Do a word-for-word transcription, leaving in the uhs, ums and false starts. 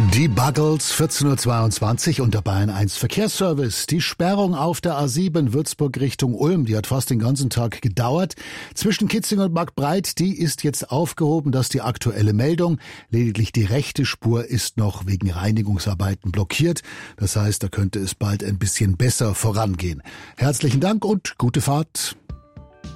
Die Buggles, vierzehn Uhr zweiundzwanzig unter Bayern eins Verkehrsservice. Die Sperrung auf der A sieben Würzburg Richtung Ulm, die hat fast den ganzen Tag gedauert. Zwischen Kitzing und Marktbreit, die ist jetzt aufgehoben, das ist die aktuelle Meldung. Lediglich die rechte Spur ist noch wegen Reinigungsarbeiten blockiert. Das heißt, da könnte es bald ein bisschen besser vorangehen. Herzlichen Dank und gute Fahrt.